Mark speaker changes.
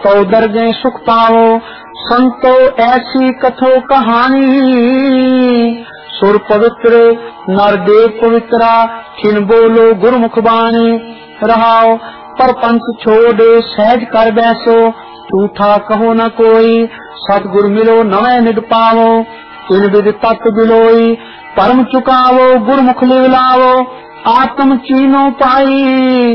Speaker 1: तो दर्जे सुख पाओ। संतो ऐसी कथो कहानी, सुर पवित्र नर देव पवित्रा, खिन बोलो गुरुमुख बाणी। रहाओ परपंच छोड़े सहज कर बैसो, झूठा कहो न कोई, सतगुरु मिलो नवे निड पावो। इन विद तत्व बिलोई, परम चुकावो गुरुमुख लिवलावो, आत्म चीनो पाई।